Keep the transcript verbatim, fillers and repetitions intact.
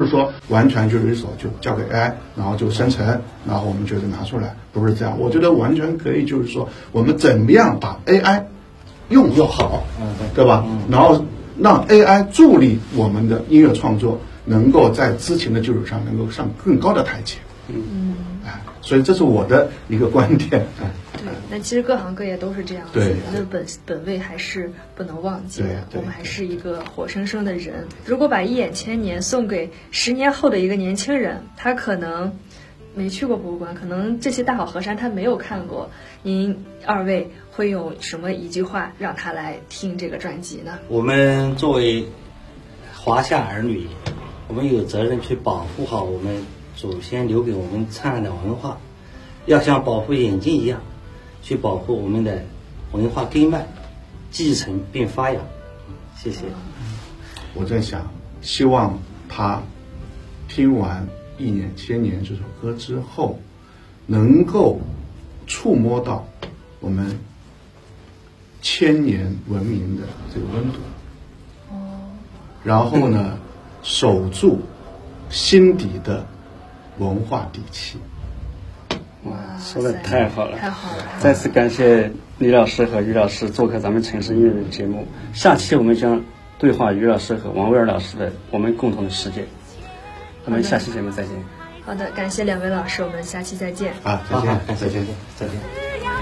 是说完全就是一手就交给 A I， 然后就生成，然后我们觉得拿出来，不是这样。我觉得完全可以，就是说我们怎么样把 A I 用用好，对吧？然后让 A I 助力我们的音乐创作，能够在之前的基础上能够上更高的台阶。嗯，哎，所以这是我的一个观点。 对，那其实各行各业都是这样子， 对， 人的本本位还是不能忘记的。我们还是一个活生生的人。如果把一眼千年送给十年后的一个年轻人，他可能没去过博物馆，可能这些大好河山他没有看过。您二位会有什么一句话让他来听这个专辑呢？ 我们作为华夏儿女，我们有责任去保护好我们祖先留给我们灿烂的文化，要像保护眼睛一样去保护我们的文化根脉，继承并发扬。谢谢。 我在想，希望他听完《一眼千年》这首歌之后，能够触摸到我们千年文明的这个温度。哦。然后呢，守住心底的文化底气。 哇，说的太好了， 太好了！ 再次感谢李老师和于老师做客咱们城市音乐人节目。下期我们将对话于老师和王威尔老师的《我们共同的世界》。我们下期节目再见。 好的，感谢两位老师，我们下期再见。 啊，再见， 再见，再见。